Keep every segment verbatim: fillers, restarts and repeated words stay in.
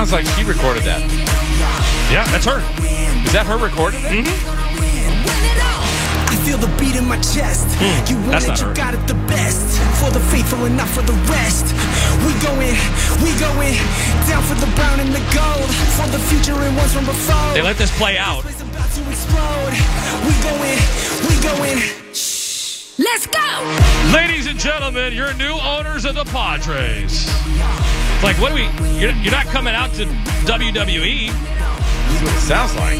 Sounds like she recorded that. Yeah, that's her. Is that her recording it? Mm-hmm. I feel the beat in my chest. Mm, you want it, you her. got it the best. For the faithful and not for the rest. We going, we going down for the brown and the gold. For the future and ones from before. They let this play out. This place about to explode. We going, we going. Shh. Let's go. Ladies and gentlemen, your new owners of the Padres. Like, what do we? You're, you're not coming out to W W E. That's what it sounds like.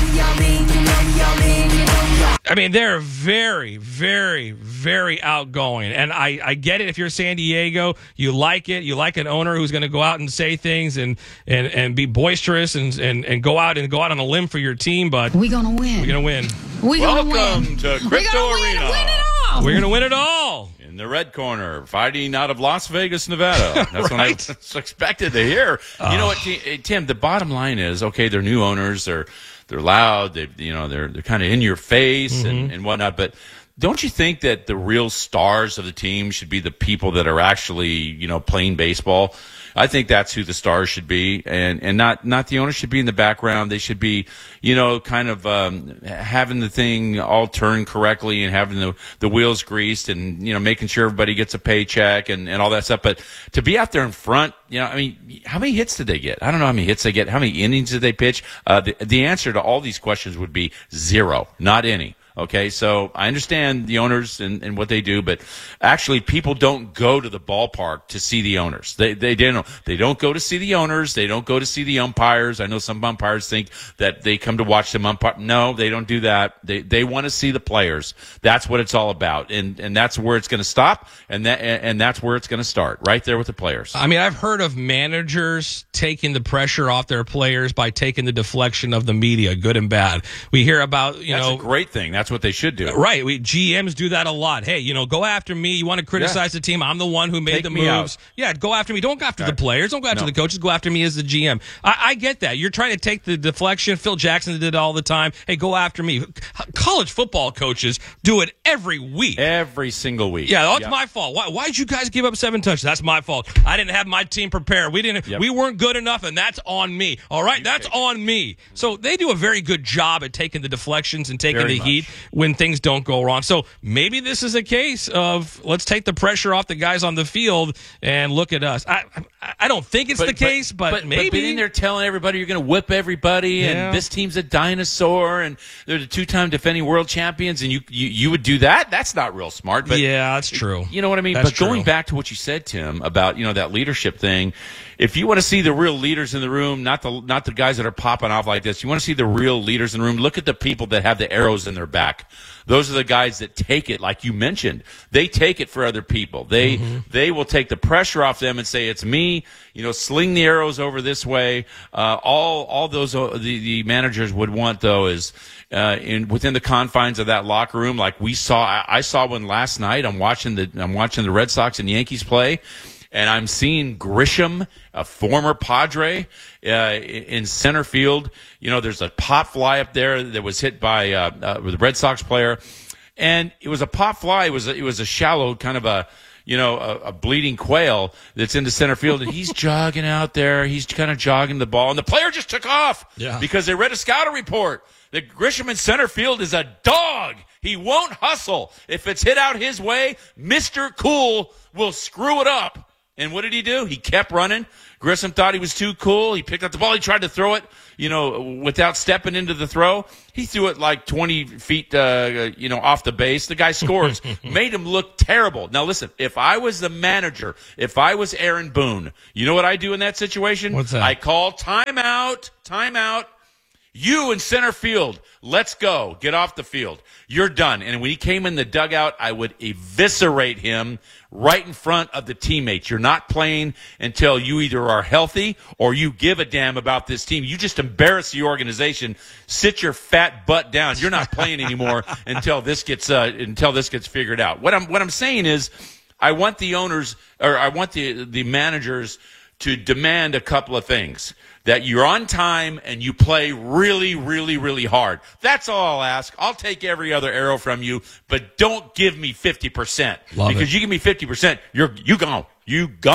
I mean, they're very, very, very outgoing. And I, I get it. If you're San Diego, you like it. You like an owner who's going to go out and say things and, and, and be boisterous and, and, and go out and go out on a limb for your team. But we're going to win. We're going to win. We Welcome win. to Crypto We're Arena. Win, win it all. We're going to win it all. In the red corner, fighting out of Las Vegas, Nevada. That's right. what I was expected to hear. Uh, you know what, Tim? The bottom line is, okay, they're new owners. They're they're loud. They you know they're they're kind of in your face mm-hmm. and, and whatnot. But don't you think that the real stars of the team should be the people that are actually you know playing baseball? I think that's who the stars should be, and, and not, not the owners should be in the background. They should be, you know, kind of um, having the thing all turned correctly and having the, the wheels greased and, you know, making sure everybody gets a paycheck and, and all that stuff. But to be out there in front, you know, I mean, how many hits did they get? I don't know how many hits they get. How many innings did they pitch? Uh, the, the answer to all these questions would be zero, not any. Okay, so I understand the owners and, and what they do, but actually people don't go to the ballpark to see the owners. They they don't they don't go to see the owners. They don't go to see the umpires. I know some umpires think that they come to watch them umpire. No, they don't do that. They they want to see the players. That's what it's all about, and and that's where it's going to stop, and that and that's where it's going to start, right there with the players. I mean, I've heard of managers taking the pressure off their players by taking the deflection of the media, good and bad. We hear about you that's know a great thing. That's what they should do. Right. We G Ms do that a lot. Hey, you know, go after me. You want to criticize yeah. the team. I'm the one who made Take the me moves. out. Yeah, go after me. Don't go after right. the players. Don't go after no. the coaches. Go after me as the G M. I, I get that. You're trying to take the deflection. Phil Jackson did it all the time. Hey, go after me. College football coaches do it every week. Every single week. Yeah, that's yep. my fault. Why why'd you guys give up seven touchdowns? That's my fault. I didn't have my team prepared. We didn't yep. we weren't good enough, and that's on me. All right, you that's on me. So they do a very good job at taking the deflections and taking very the much. heat when things don't go wrong. So maybe this is a case of let's take the pressure off the guys on the field and look at us. I I, I don't think it's but, the case, but, but maybe. But being there telling everybody you're going to whip everybody, Yeah. and this team's a dinosaur, and they're the two-time defending world champions, and you you, you would do that? That's not real smart. But yeah, that's true. You know what I mean? That's but going true. back to what you said, Tim, about you know that leadership thing, if you want to see the real leaders in the room, not the not the guys that are popping off like this, you want to see the real leaders in the room. Look at the people that have the arrows in their back. Those are the guys that take it, like you mentioned. They take it for other people. They mm-hmm. they will take the pressure off them and say, "It's me." You know, sling the arrows over this way. Uh, all all those uh, the, the managers would want though is uh, in within the confines of that locker room, like we saw. I, I saw one last night. I'm watching the I'm watching the Red Sox and Yankees play. And I'm seeing Grisham, a former Padre, uh, in center field. You know, there's a pop fly up there that was hit by uh, uh, the Red Sox player, and it was a pop fly. It was a, it was a shallow kind of a you know a, a bleeding quail that's into center field, and he's jogging out there. He's kind of jogging the ball, and the player just took off yeah. because they read a scouting report that Grisham in center field is a dog. He won't hustle. If it's hit out his way, Mister Cool will screw it up. And what did he do? He kept running. Grissom thought he was too cool. He picked up the ball. He tried to throw it, you know, without stepping into the throw. He threw it like twenty feet, uh, you know, off the base. The guy scores. Made him look terrible. Now, listen, if I was the manager, if I was Aaron Boone, you know what I do in that situation? What's that? I call timeout, timeout. You in center field, let's go. Get off the field. You're done. And when he came in the dugout, I would eviscerate him right in front of the teammates. You're not playing until you either are healthy or you give a damn about this team. You just embarrass the organization. Sit your fat butt down. You're not playing anymore until this gets uh, until this gets figured out. What I'm what I'm saying is, I want the owners or I want the the managers to demand a couple of things. That you're on time and you play really, really, really hard. That's all I'll ask. I'll take every other arrow from you, but don't give me fifty percent. Love because it. you give me fifty percent, you're you gone. You gone.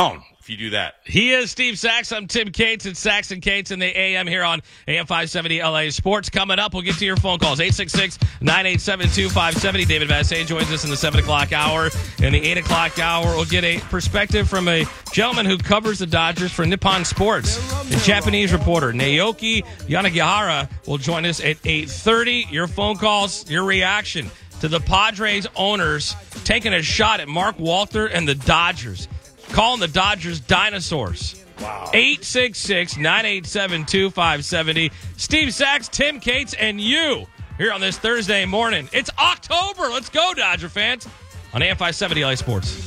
if you do that. He is Steve Sachs. I'm Tim Cates. It's Sachs and Cates in the A M here on A M five seventy L A Sports. Coming up, we'll get to your phone calls. eight six six, nine eight seven, two five seven zero. David Vassay joins us in the seven o'clock hour. In the eight o'clock hour, we'll get a perspective from a gentleman who covers the Dodgers for Nippon Sports. The Japanese reporter, Naoki Yanagihara, will join us at eight thirty. Your phone calls, your reaction to the Padres owners taking a shot at Mark Walter and the Dodgers, calling the Dodgers dinosaurs. Wow. eight six six, nine eight seven, two five seven zero. Steve Sachs, Tim Cates, and you here on this Thursday morning. It's October. Let's go, Dodger fans, on A M five seventy L A Sports.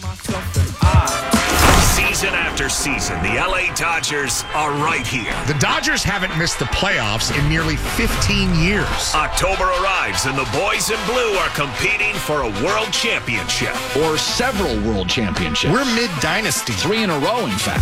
Season after season, the L A Dodgers are right here. The Dodgers haven't missed the playoffs in nearly fifteen years. October arrives and the boys in blue are competing for a world championship. Or several world championships. We're mid-dynasty. Three in a row, in fact.